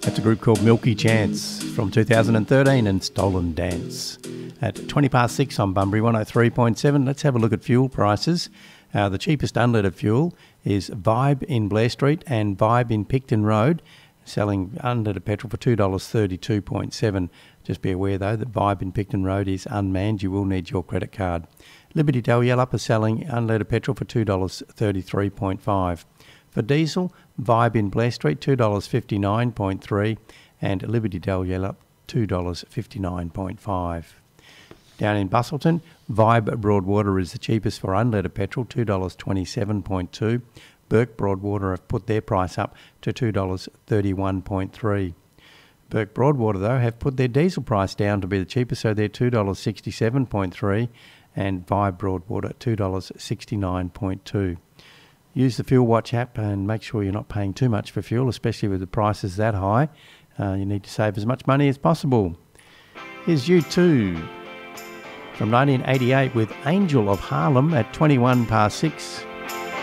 That's a group called Milky Chance from 2013 and Stolen Dance. At 20 past 6 on Bunbury 103.7, let's have a look at fuel prices. The cheapest unleaded fuel is Vibe in Blair Street and Vibe in Picton Road, selling unleaded petrol for $2.32.7. Just be aware though that Vibe in Picton Road is unmanned. You will need your credit card. Liberty Dalyellup is selling unleaded petrol for $2.33.5. For diesel, Vibe in Blair Street, $2.59.3, and Liberty Dalyellup, $2.59.5. Down in Busselton, Vibe Broadwater is the cheapest for unleaded petrol, $2.27.2. Burke Broadwater have put their price up to $2.31.3. Burke Broadwater, though, have put their diesel price down to be the cheapest, so they're $2.67.3, and Vibe Broadwater, $2.69.2. Use the Fuel Watch app and make sure you're not paying too much for fuel, especially with the prices that high. You need to save as much money as possible. Here's U2 from 1988 with Angel of Harlem at 21 past 6.